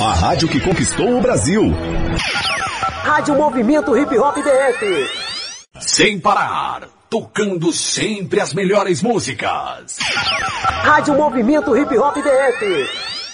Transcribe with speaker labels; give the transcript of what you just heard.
Speaker 1: A rádio que conquistou o Brasil.
Speaker 2: Rádio Movimento Hip Hop DF.
Speaker 3: Sem parar, tocando sempre as melhores músicas.
Speaker 2: Rádio Movimento Hip Hop DF.